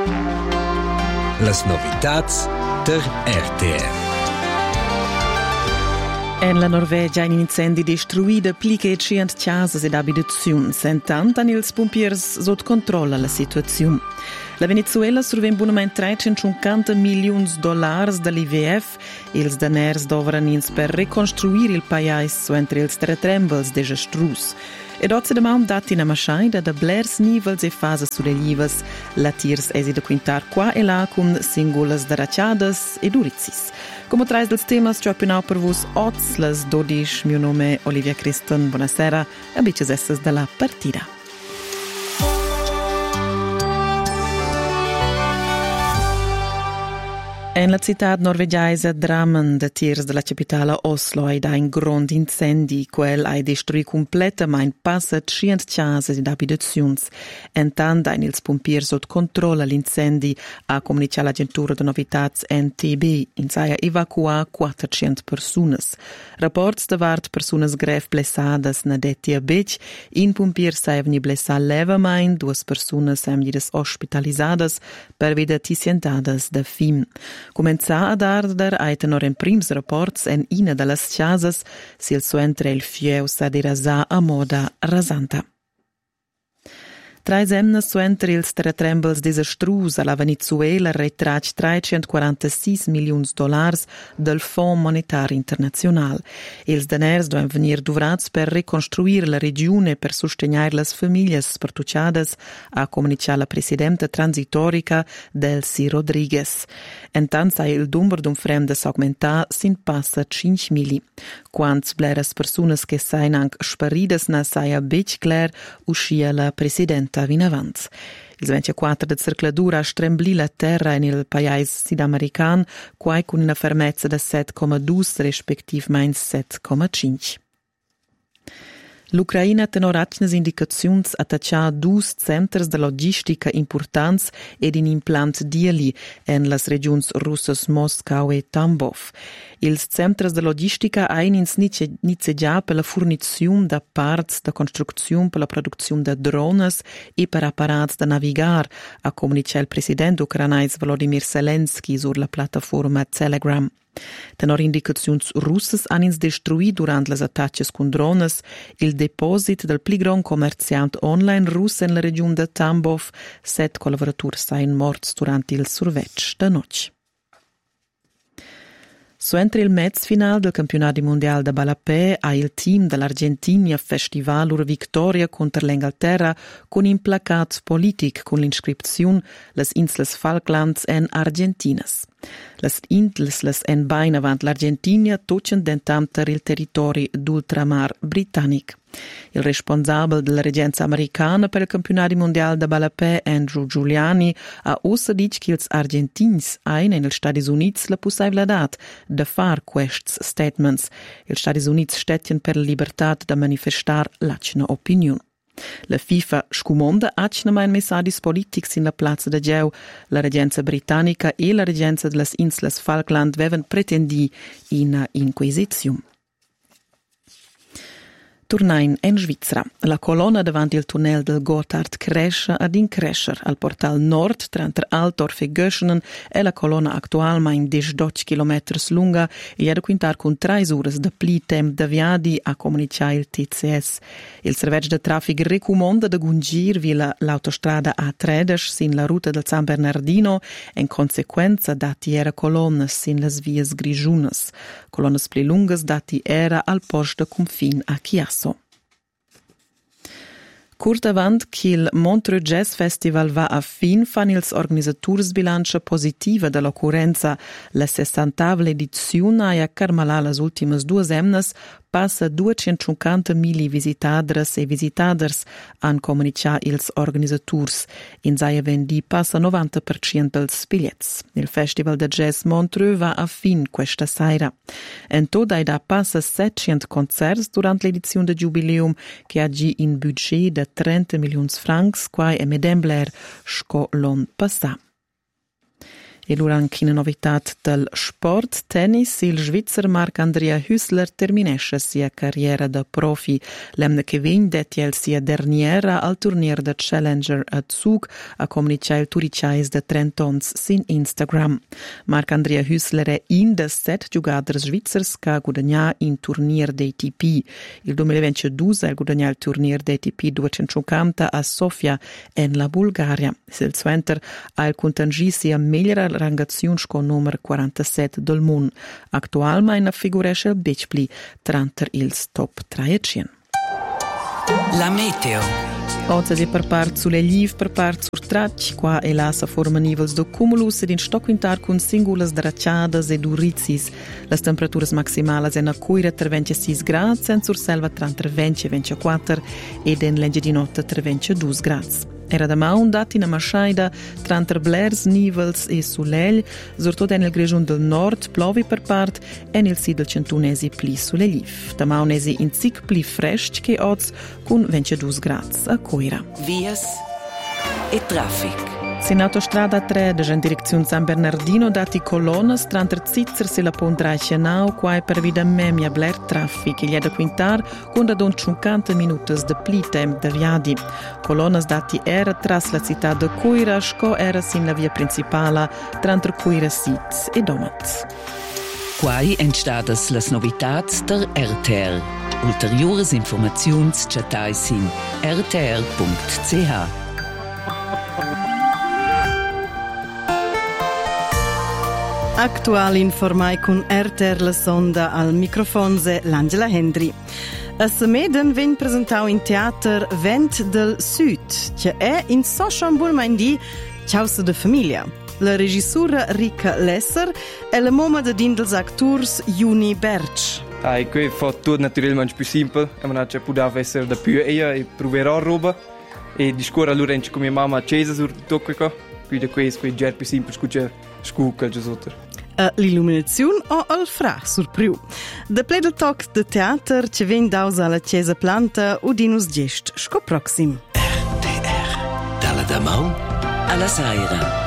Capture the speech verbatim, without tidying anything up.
Las novitats der R T F. En la Norvegia in incendi destruida plica cient casas ed abitaziuns, entant han ils pompiers sot controlla la situazione. La Venezuela surven buonament trecentocinquanta milions dollars dall'I V F. Ils daners dovran ins per reconstruire il pais entre ils terratrembels desastrus. Ed oggi da maum dati na maschaida da blers nivels e fase surelivas, la tirs esi da quintar qua e là con singulas daraciadas ed urizis. Come trais dels temas ciò pinau per vos oz las dodish, mio nome è Olivia Criston, buonasera, a bices essas dalla partida. En la città norvegiaisa Drammen, de tiers de la capitala Oslo, hai da un grand incendi, quel hai destruì completament passa cient casas ed abitaziuns. Entant ein ils pompiers sot controlla l'incendi, a comunicar l'agentura de novitats N T B, in saia evacuar quattrocento personas. Rapports de vart personas grev blessadas na detia bec, in pompiers saivni blessa levamain, duas personas saivnidas ospitalizadas per vida tisientadas da fim. Comenza ad arder ai tenor en prims rapports en ina de las casas sil suentre il fieu sa di rasà a moda rasanta. Trais emnas suentre ils terratrembels desastrus a la Venezuela retrac trecentoquarantasei milions dollars del Fonds Monetari International. Ils daners doen venir duvrats per reconstruir la regione per sostenere las famiglie spartucciadas, a comunicar la presidenta transitorica Delcy Rodriguez. Entant sai il numero d'un fremdes augmentar sin passa cinque mila. Quants bleras personas che sain anc sparidas na saia bec clar uscia la presidenta vin avanz. Il ventiquattro de circladura strembli la terra in il pais sudamerican, quai con una fermezza de sette virgola due respektivmein sette virgola cinque. L'Ucraina tenor atgnas indicaziuns attacciar dus centers de logistica importants ed in implant dieli en las regions russas Moscau e Tambov. Ils centres de logistica ein ins nicegia per la furniziun da parts da construcziun per la produziun da drones e per apparats da navigar, a comunicar il president ucranais Volodymyr Zelensky sur la plataforma Telegram. Tenor indicaziuns russas han ins destruì durant las attacches con drones il deposit del pli gran commerciant online russ en la region de Tambov, set collaboraturs sain morts durant il survetg da noc. Suentre il mezz final del campionato mondiale de Balapè ha il team dell'Argentina festival lur victoria contro l'Inghilterra con implacat politic con l'inscripzione les Insles Falklands en Argentinas. Les Insles en bain avant l'Argentina tocen dentamter il territori d'ultramar britannic. Il responsabile della regenza americana per il campionato mondiale de Balapè, Andrew Giuliani, ha aussi dit che els argentins ein en els Stati Units la possibilitat de far quests statements. Els Stati Units stetien per la libertat de manifestar l'acna opinion. La FIFA scumonda acna mai messaggis politics in la plaza de Geu. La regenza britannica e la regenza de las Insles Falkland veven pretendi in inquisizione. Turnain en Svizzera. La colonna davanti il tunnel del Gotthard cresce ad increscer. Al portal nord, tra Altdorf e Göschenen, è la colonna attualmein diciotto chilometri lunga e ha da quintar con tre ore de pli temp de viadi a comunicare il T C S. Il servizio de traffic recomanda de gungir via l'autostrada A tredici sin la ruta del San Bernardino, in conseguenza dati era colonnas sin las vias grigiunas. Colonnas pli lungas dati era al post de confin a Chiasso. Curt avant che il Montreux Jazz Festival va a fin, fan ils organisaturs bilancia positiva dell'occurrenza. La sessantava edizione ha a Carmalà las ultimas duas emnas passa duecentocinquanta mila visitadres e visitaders an comunicar ils organisaturs. In saia vendi passa novanta per cento dels bigliets. Il Festival de Jazz Montreux va a fin questa sera. En tot ai da passa settecento concerts durant l'edizione de jubileum che ha gi in budget de trenta milions francs, quai e medembler sco l'on passa. E l'ora anche una novità del sport tennis, il Svizzer Marc-Andrea Hüsler terminesce sia carriera da profi, l'emne che vegn detiel sia derniera al turnier da Challenger a Zug, a comunicare il turiciais de trentons sin Instagram. Marc-Andrea Hüsler è in de set giocators svizzers che guadagna in turnier dei T P. Il duemilaventidue ha guadagnato il turnier dei T P duecentocinquanta a Sofia in la Bulgaria. Il Swenter ha il contangì sia migliore rangazione con numero quarantasette del mondo. Attualmente figuresce il Bechpli tranter ils top tredici. La meteo. Oggi per part sulle liv, per part sur tracci, qua e là sa forma nivels do cumulus ed in stocquintar con singulas dracciadas e durizis. Las temperaturas maximales en a cuira ter ventisei gradi, en sur selva tranter venti e ventiquattro ed en legge di notte ter ventidue gradi. Era da maun dati na maschaida tranter blers, nivels e sulel, surtot en il grigion del nord plovi per part en il si del centunesi pli sulle liv. Da maunesi in zic pli fresh che oz con ventidue gradi a coira. Vias e traffic. In autostrada tre, in direzione San Bernardino, dati colonnas, tranter Zizzer se la pondreiche nau, quai per vida memia bler traffic, il è da quintar, con da don cinquanta minuti de pli temp de viadi. Colonnas dati era tras la città de Coira, sco era sin la via principala, tranter Coira Sit e Domat. Quai entstadas las novitats der R T R. Ulteriores informaziuns chatai sin r t r punct c h. Aktual informai con R T R la sonda al microfonze l'Angela Hendry. A Semeden ven presentau in teater Vent del Süd, che è in Sochambul Maindi, Ciausa de Famiglia. La regissura Rika Lesser è la mamma de din dels actors Juni Bertsch. Ah, ik weet van tot natuurlijk più simpel. E man ha potuto essere da più ea e proverò roba. E di scuola allora con mia mamma accesa sur tutto qua. Quindi questo è già più simples scuccia scucca già sotto. L'illuminazione o al fra surpriu. De pleda talk de teater ce ven dausa alla chiesa planta udinus gest. Sco proxim. R T R. Dalla Damau alla Saira.